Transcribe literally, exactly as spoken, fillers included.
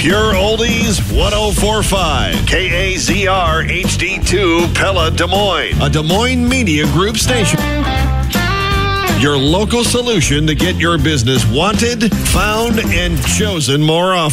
Pure Oldies one oh four point five. K A Z R H D two Pella, Des Moines. A Des Moines Media Group station. Your local solution to get your business wanted, found, and chosen more often.